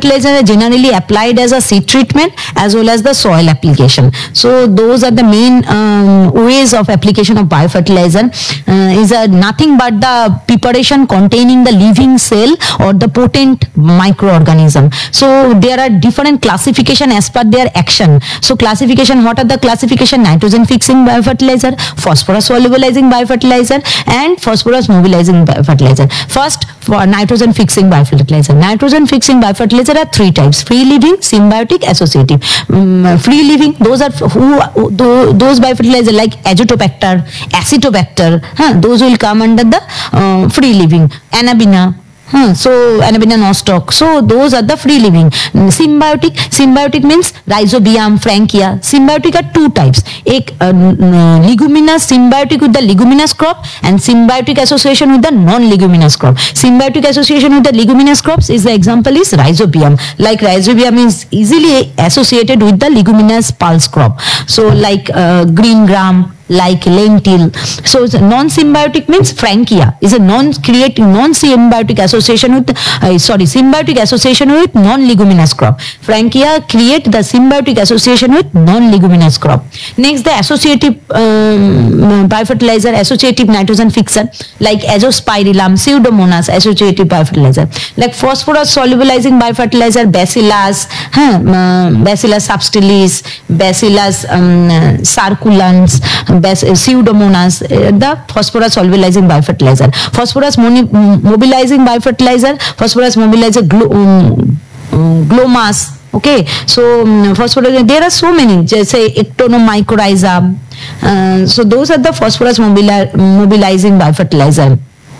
biofertilizer are generally applied as a seed treatment as well as the soil application. So those are the main ways of application of biofertilizer. Is nothing but the preparation containing the living cell or the potent microorganism. So there are different classification as per their action. So classification, what are the classification? Nitrogen fixing biofertilizer, phosphorus solubilizing biofertilizer, and phosphorus mobilizing biofertilizer. First, for nitrogen fixing biofertilizer. Nitrogen fixing biofertilizer are three types: free living, symbiotic, associative. Free living, those are those biofertilizer like azotobacter, acetobacter, those will come under the free living. Anabina, so Anabina nostoc. So those are the free living. Symbiotic means Rhizobium, Frankia. Symbiotic are two types. Leguminous, symbiotic with the leguminous crop, and symbiotic association with the non-leguminous crop. Symbiotic association with the leguminous crops is the example is Rhizobium. Like Rhizobium is easily associated with the leguminous pulse crop. So like green gram, like lentil. So non-symbiotic means Frankia is a non-symbiotic association with symbiotic association with non-leguminous crop. Frankia create the symbiotic association with non-leguminous crop. Next, the associative biofertilizer, associative nitrogen fixer like Azospirillum, Pseudomonas, associative biofertilizer. Like phosphorus solubilizing biofertilizer, Bacillus, Bacillus subtilis, Bacillus sarculans, Pseudomonas, the phosphorus solubilizing biofertilizer. Phosphorus mobilizing biofertilizer, phosphorus mobilizer glomas. Okay, so phosphorus, there are so many, just say ectonomycorrhiza. So those are the phosphorus mobilizing biofertilizer.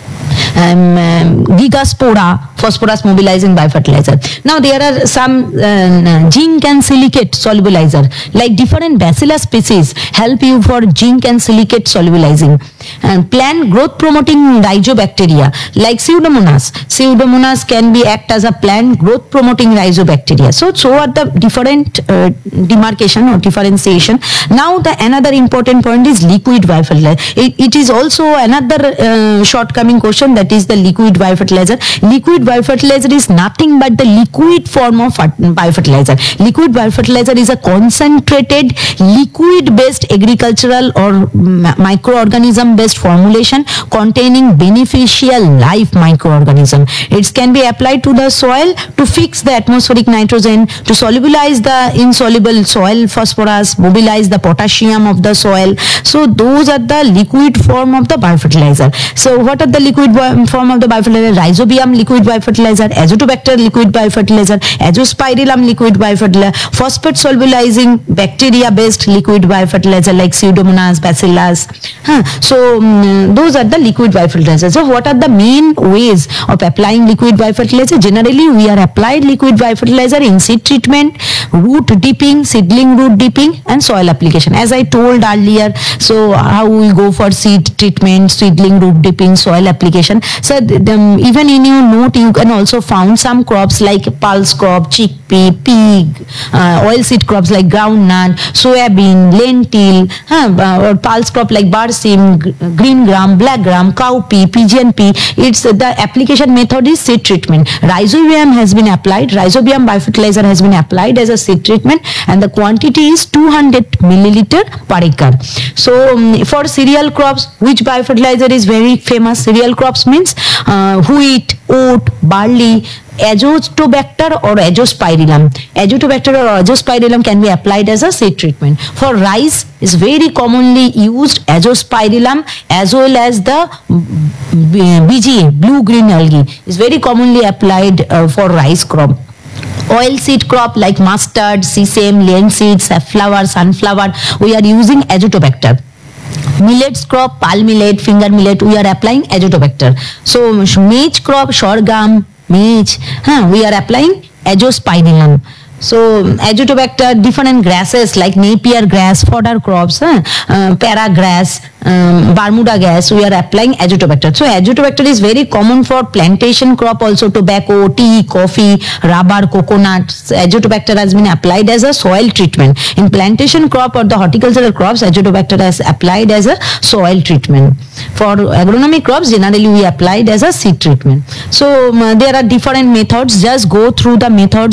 Gigaspora, phosphorus mobilizing biofertilizer. Now there are some zinc and silicate solubilizer, like different bacillus species help you for zinc and silicate solubilizing. And plant growth promoting rhizobacteria like Pseudomonas. Pseudomonas can be act as a plant growth promoting rhizobacteria. So are the different demarcation or differentiation. Now the another important point is liquid biofertilizer. It is also another shortcoming question, that is the liquid biofertilizer. Liquid biofertilizer is nothing but the liquid form of biofertilizer. Liquid biofertilizer is a concentrated liquid based agricultural or microorganism based formulation containing beneficial life microorganism. It can be applied to the soil to fix the atmospheric nitrogen, to solubilize the insoluble soil phosphorus, mobilize the potassium of the soil. So those are the liquid form of the biofertilizer. So what are the liquid form of the biofertilizer? Rhizobium liquid biofertilizer, Azotobacter liquid biofertilizer, Azospirillum liquid biofertilizer, phosphate solubilizing bacteria based liquid biofertilizer like Pseudomonas, Bacillus. So those are the liquid biofertilizer. So what are the main ways of applying liquid biofertilizer? Generally we are applied liquid biofertilizer in seed treatment, root dipping, seedling root dipping, and soil application. As I told earlier, so how we go for seed treatment, seedling root dipping, soil application. So even in your note you can also found some crops like pulse crop, chickpea, pig, oilseed crops like groundnut, soybean, lentil, or pulse crop like barsim, green gram, black gram, cowpea, pigeon pea. It's the application method is seed treatment. Rhizobium has been applied. Rhizobium biofertilizer has been applied as a seed treatment, and the quantity is 200 milliliter per acre. So for cereal crops, which biofertilizer is very famous? Cereal crops means wheat, oat, barley, Azotobacter or Azospirillum. Azotobacter or Azospirillum can be applied as a seed treatment. For rice is very commonly used Azospirillum as well as the BGA, blue-green algae, is very commonly applied for rice crop. Oilseed crop like mustard, sesame, linseed, safflower, sunflower, we are using Azotobacter. Millets crop, palm millet, finger millet, we are applying Azotobacter. So maize crop, sorghum, maize, we are applying Azospirillum. So Azotobacter, different grasses like Napier grass, fodder crops, paragrass, Bermuda grass, we are applying Azotobacter. So Azotobacter is very common for plantation crop also, tobacco, tea, coffee, rubber, coconut. Azotobacter has been applied as a soil treatment. In plantation crop or the horticultural crops, Azotobacter has applied as a soil treatment. For agronomic crops, generally we applied as a seed treatment. So there are different methods. Just go through the methods